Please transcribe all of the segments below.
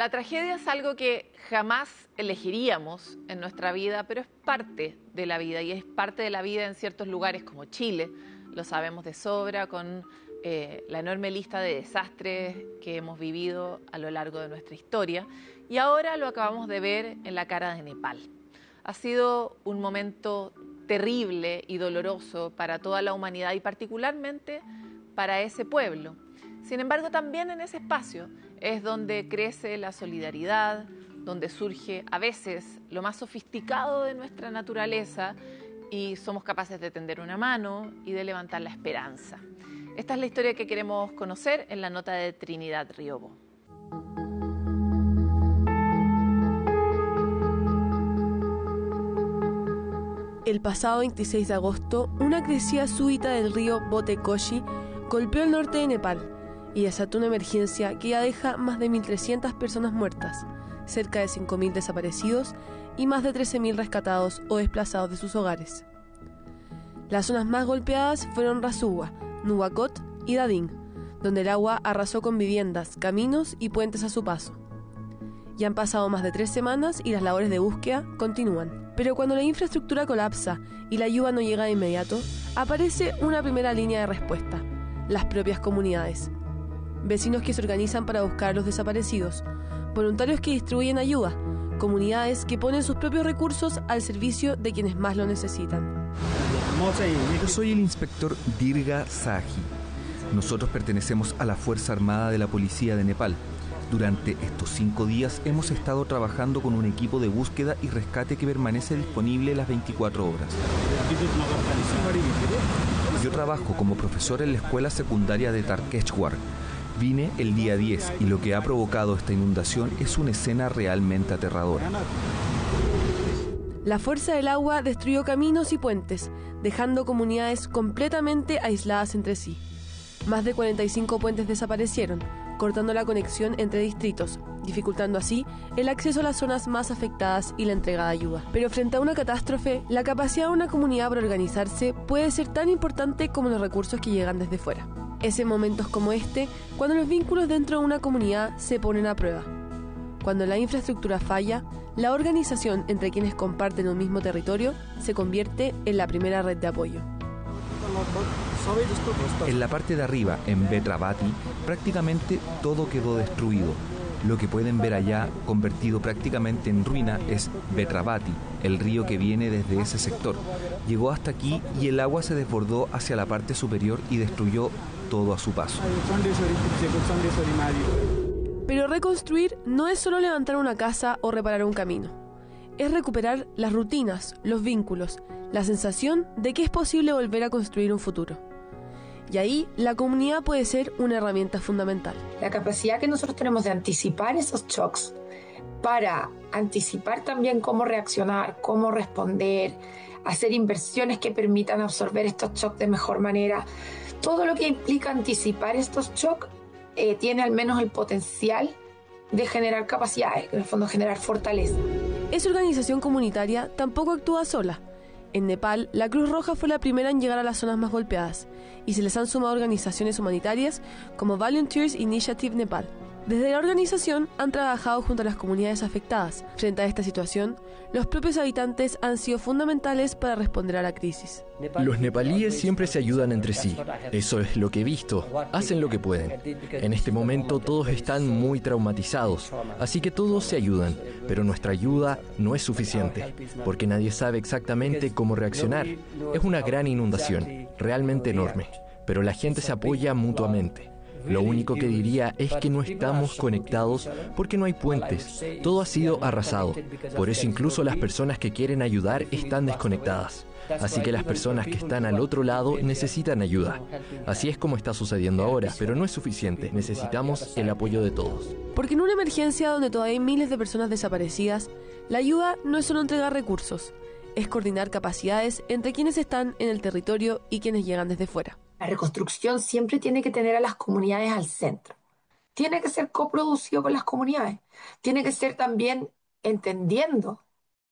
La tragedia es algo que jamás elegiríamos en nuestra vida, pero es parte de la vida y es parte de la vida en ciertos lugares como Chile. Lo sabemos de sobra con la enorme lista de desastres que hemos vivido a lo largo de nuestra historia y ahora lo acabamos de ver en la cara de Nepal. Ha sido un momento terrible y doloroso para toda la humanidad y particularmente para ese pueblo. Sin embargo, también en ese espacio es donde crece la solidaridad, donde surge a veces lo más sofisticado de nuestra naturaleza y somos capaces de tender una mano y de levantar la esperanza. Esta es la historia que queremos conocer en la nota de Trinidad Riobo. El pasado 26 de agosto, una crecida súbita del río Botekoshi golpeó el norte de Nepal y desató una emergencia que ya deja más de 1.300 personas muertas, cerca de 5.000 desaparecidos y más de 13.000 rescatados o desplazados de sus hogares. Las zonas más golpeadas fueron Rasuwa, Nuwakot y Dading, donde el agua arrasó con viviendas, caminos y puentes a su paso. Ya han pasado más de 3 semanas y las labores de búsqueda continúan. Pero cuando la infraestructura colapsa y la ayuda no llega de inmediato, aparece una primera línea de respuesta: las propias comunidades. Vecinos que se organizan para buscar a los desaparecidos, voluntarios que distribuyen ayuda, comunidades que ponen sus propios recursos al servicio de quienes más lo necesitan. Yo soy el inspector Dirga Sahi. Nosotros pertenecemos a la Fuerza Armada de la Policía de Nepal. Durante estos 5 días hemos estado trabajando con un equipo de búsqueda y rescate que permanece disponible las 24 horas. Yo trabajo como profesor en la escuela secundaria de Tarkeshwar. Vine el día 10 y lo que ha provocado esta inundación es una escena realmente aterradora. La fuerza del agua destruyó caminos y puentes, dejando comunidades completamente aisladas entre sí. Más de 45 puentes desaparecieron, cortando la conexión entre distritos, dificultando así el acceso a las zonas más afectadas y la entrega de ayuda. Pero frente a una catástrofe, la capacidad de una comunidad para organizarse puede ser tan importante como los recursos que llegan desde fuera. Es en momentos como este cuando los vínculos dentro de una comunidad se ponen a prueba. Cuando la infraestructura falla, la organización entre quienes comparten un mismo territorio se convierte en la primera red de apoyo. En la parte de arriba, en Betravati, prácticamente todo quedó destruido. Lo que pueden ver allá, convertido prácticamente en ruina, es Betravati, el río que viene desde ese sector. Llegó hasta aquí y el agua se desbordó hacia la parte superior y destruyó todo a su paso. Pero reconstruir no es solo levantar una casa o reparar un camino. Es recuperar las rutinas, los vínculos, la sensación de que es posible volver a construir un futuro. Y ahí la comunidad puede ser una herramienta fundamental. La capacidad que nosotros tenemos de anticipar esos shocks para anticipar también cómo reaccionar, cómo responder, hacer inversiones que permitan absorber estos shocks de mejor manera. Todo lo que implica anticipar estos shocks tiene al menos el potencial de generar capacidades, en el fondo generar fortaleza. Esa organización comunitaria tampoco actúa sola. En Nepal, la Cruz Roja fue la primera en llegar a las zonas más golpeadas y se les han sumado organizaciones humanitarias como Volunteers Initiative Nepal. Desde la organización han trabajado junto a las comunidades afectadas. Frente a esta situación, los propios habitantes han sido fundamentales para responder a la crisis. Los nepalíes siempre se ayudan entre sí. Eso es lo que he visto. Hacen lo que pueden. En este momento todos están muy traumatizados, así que todos se ayudan. Pero nuestra ayuda no es suficiente, porque nadie sabe exactamente cómo reaccionar. Es una gran inundación, realmente enorme. Pero la gente se apoya mutuamente. Lo único que diría es que no estamos conectados porque no hay puentes. Todo ha sido arrasado. Por eso incluso las personas que quieren ayudar están desconectadas. Así que las personas que están al otro lado necesitan ayuda. Así es como está sucediendo ahora, pero no es suficiente. Necesitamos el apoyo de todos. Porque en una emergencia donde todavía hay miles de personas desaparecidas, la ayuda no es solo entregar recursos, es coordinar capacidades entre quienes están en el territorio y quienes llegan desde fuera. La reconstrucción siempre tiene que tener a las comunidades al centro. Tiene que ser coproducido con las comunidades. Tiene que ser también entendiendo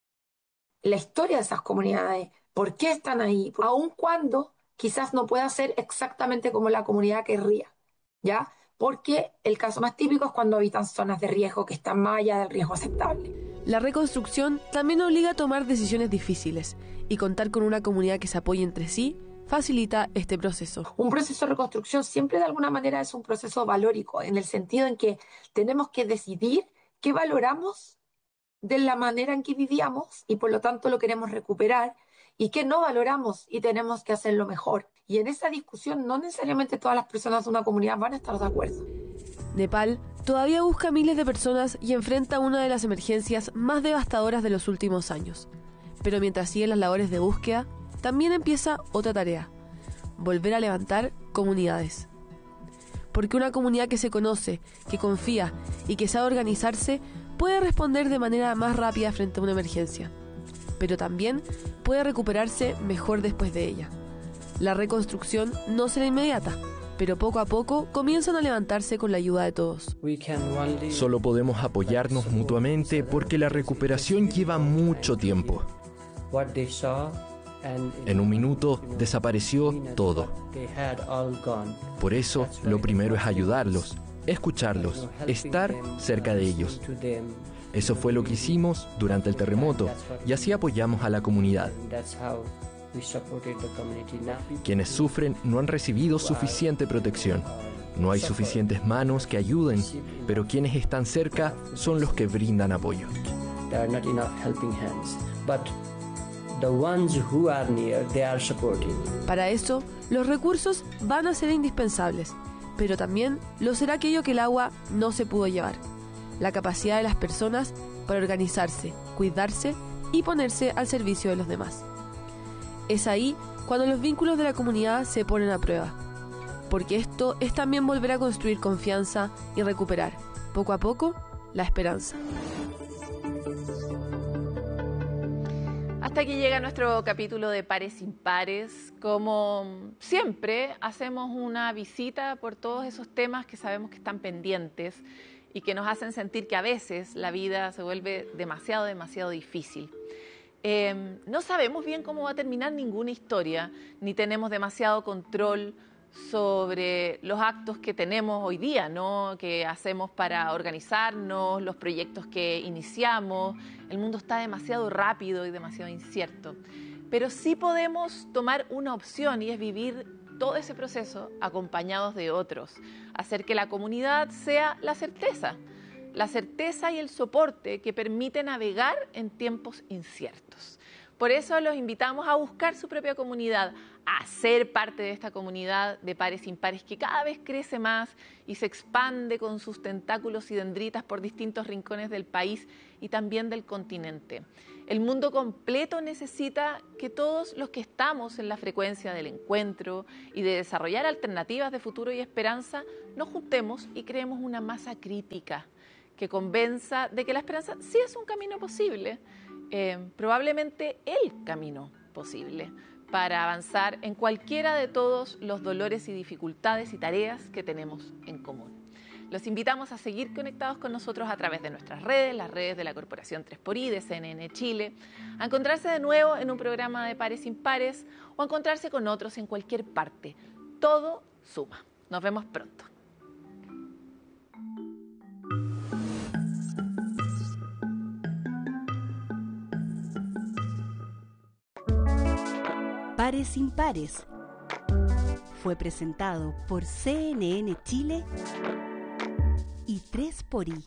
la historia de esas comunidades, por qué están ahí, aun cuando quizás no pueda ser exactamente como la comunidad querría, ¿ya? porque el caso más típico es cuando habitan zonas de riesgo que están más allá del riesgo aceptable. La reconstrucción también obliga a tomar decisiones difíciles y contar con una comunidad que se apoye entre sí facilita este proceso. Un proceso de reconstrucción siempre de alguna manera es un proceso valórico, en el sentido en que tenemos que decidir qué valoramos de la manera en que vivíamos y por lo tanto lo queremos recuperar, y qué no valoramos y tenemos que hacerlo mejor. Y en esa discusión no necesariamente todas las personas de una comunidad van a estar de acuerdo. Nepal todavía busca a miles de personas y enfrenta una de las emergencias más devastadoras de los últimos años. Pero mientras siguen las labores de búsqueda, también empieza otra tarea: volver a levantar comunidades. Porque una comunidad que se conoce, que confía y que sabe organizarse puede responder de manera más rápida frente a una emergencia, pero también puede recuperarse mejor después de ella. La reconstrucción no será inmediata, pero poco a poco comienzan a levantarse con la ayuda de todos. Solo podemos apoyarnos mutuamente porque la recuperación lleva mucho tiempo. En un minuto desapareció todo. Por eso, lo primero es ayudarlos, escucharlos, estar cerca de ellos. Eso fue lo que hicimos durante el terremoto y así apoyamos a la comunidad. Quienes sufren no han recibido suficiente protección. No hay suficientes manos que ayuden, pero quienes están cerca son los que brindan apoyo. Para eso, los recursos van a ser indispensables, pero también lo será aquello que el agua no se pudo llevar: la capacidad de las personas para organizarse, cuidarse y ponerse al servicio de los demás. Es ahí cuando los vínculos de la comunidad se ponen a prueba, porque esto es también volver a construir confianza y recuperar, poco a poco, la esperanza. Hasta aquí llega nuestro capítulo de Pares Impares. Como siempre, hacemos una visita por todos esos temas que sabemos que están pendientes y que nos hacen sentir que a veces la vida se vuelve demasiado difícil. No sabemos bien cómo va a terminar ninguna historia, ni tenemos demasiado control sobre los actos que tenemos hoy día, ¿no? Que hacemos para organizarnos, los proyectos que iniciamos. El mundo está demasiado rápido y demasiado incierto. Pero sí podemos tomar una opción, y es vivir todo ese proceso acompañados de otros, hacer que la comunidad sea la certeza y el soporte que permite navegar en tiempos inciertos. Por eso los invitamos a buscar su propia comunidad, a ser parte de esta comunidad de pares impares que cada vez crece más y se expande con sus tentáculos y dendritas por distintos rincones del país y también del continente. El mundo completo necesita que todos los que estamos en la frecuencia del encuentro y de desarrollar alternativas de futuro y esperanza nos juntemos y creemos una masa crítica que convenza de que la esperanza sí es un camino posible, probablemente el camino posible para avanzar en cualquiera de todos los dolores y dificultades y tareas que tenemos en común. Los invitamos a seguir conectados con nosotros a través de nuestras redes, las redes de la Corporación 3xI, de CNN Chile, a encontrarse de nuevo en un programa de Pares Impares o a encontrarse con otros en cualquier parte. Todo suma. Nos vemos pronto. Pares Impares fue presentado por CNN Chile y 3xI.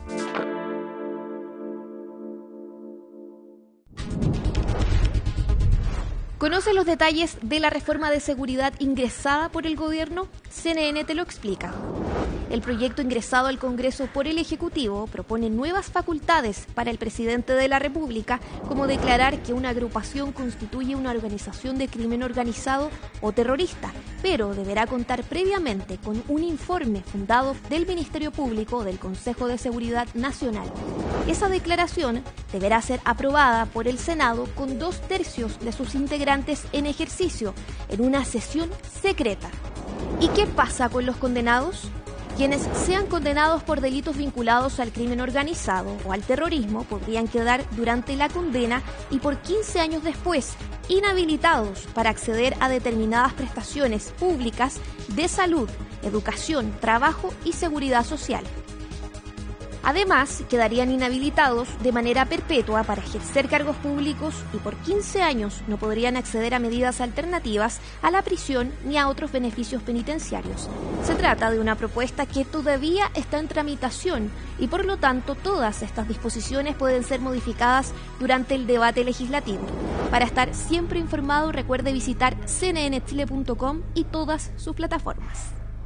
¿Conoces los detalles de la reforma de seguridad ingresada por el gobierno? CNN te lo explica. El proyecto ingresado al Congreso por el Ejecutivo propone nuevas facultades para el presidente de la República, como declarar que una agrupación constituye una organización de crimen organizado o terrorista, pero deberá contar previamente con un informe fundado del Ministerio Público o del Consejo de Seguridad Nacional. Esa declaración deberá ser aprobada por el Senado con 2/3 de sus integrantes en ejercicio, en una sesión secreta. ¿Y qué pasa con los condenados? Quienes sean condenados por delitos vinculados al crimen organizado o al terrorismo podrían quedar durante la condena y por 15 años después inhabilitados para acceder a determinadas prestaciones públicas de salud, educación, trabajo y seguridad social. Además, quedarían inhabilitados de manera perpetua para ejercer cargos públicos y por 15 años no podrían acceder a medidas alternativas a la prisión ni a otros beneficios penitenciarios. Se trata de una propuesta que todavía está en tramitación y por lo tanto todas estas disposiciones pueden ser modificadas durante el debate legislativo. Para estar siempre informado, recuerde visitar cnnchile.com y todas sus plataformas.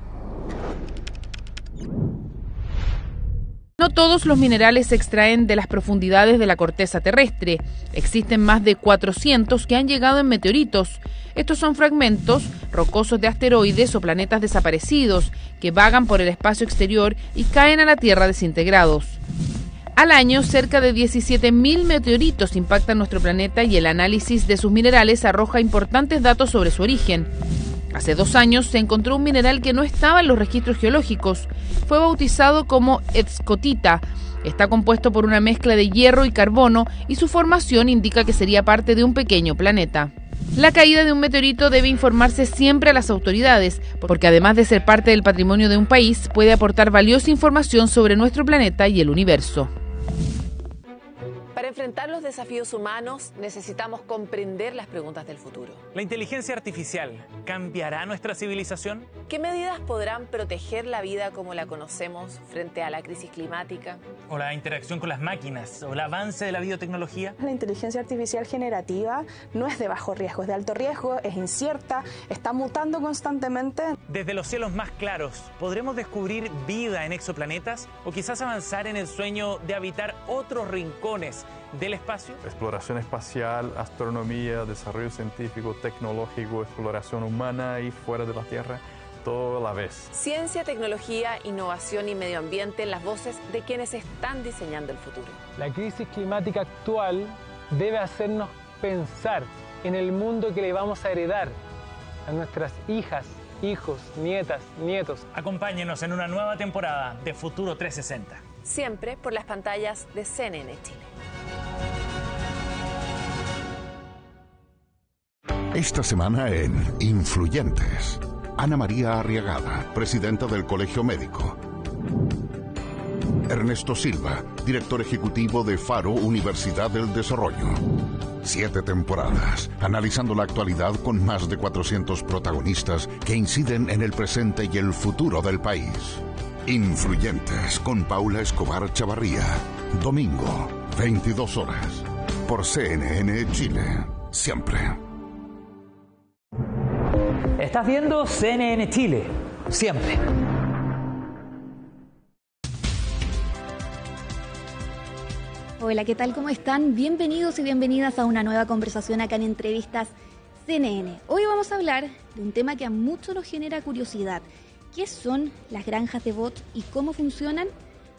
No todos los minerales se extraen de las profundidades de la corteza terrestre. Existen más de 400 que han llegado en meteoritos. Estos son fragmentos rocosos de asteroides o planetas desaparecidos que vagan por el espacio exterior y caen a la Tierra desintegrados. Al año, cerca de 17.000 meteoritos impactan nuestro planeta y el análisis de sus minerales arroja importantes datos sobre su origen. Hace 2 años se encontró un mineral que no estaba en los registros geológicos. Fue bautizado como escotita. Está compuesto por una mezcla de hierro y carbono y su formación indica que sería parte de un pequeño planeta. La caída de un meteorito debe informarse siempre a las autoridades, porque además de ser parte del patrimonio de un país, puede aportar valiosa información sobre nuestro planeta y el universo. Para enfrentar los desafíos humanos necesitamos comprender las preguntas del futuro. ¿La inteligencia artificial cambiará nuestra civilización? ¿Qué medidas podrán proteger la vida como la conocemos frente a la crisis climática? ¿O la interacción con las máquinas? ¿O el avance de la biotecnología? La inteligencia artificial generativa no es de bajo riesgo, es de alto riesgo, es incierta, está mutando constantemente. Desde los cielos más claros, ¿podremos descubrir vida en exoplanetas? ¿O quizás avanzar en el sueño de habitar otros rincones del espacio? Exploración espacial, astronomía, desarrollo científico, tecnológico, exploración humana y fuera de la Tierra, todo a la vez. Ciencia, tecnología, innovación y medio ambiente, las voces de quienes están diseñando el futuro. La crisis climática actual debe hacernos pensar en el mundo que le vamos a heredar a nuestras hijas, hijos, nietas, nietos. Acompáñenos en una nueva temporada de Futuro 360. Siempre por las pantallas de CNN Chile. Esta semana en Influyentes, Ana María Arriagada, presidenta del Colegio Médico. Ernesto Silva, director ejecutivo de Faro Universidad del Desarrollo. 7 temporadas, analizando la actualidad con más de 400 protagonistas que inciden en el presente y el futuro del país. Influyentes con Paula Escobar Chavarría. Domingo, 22 horas. Por CNN Chile. Siempre. Estás viendo CNN Chile. Siempre. Hola, ¿qué tal? ¿Cómo están? Bienvenidos y bienvenidas a una nueva conversación acá en Entrevistas CNN. Hoy vamos a hablar de un tema que a muchos nos genera curiosidad. ¿Qué son las granjas de bots y cómo funcionan?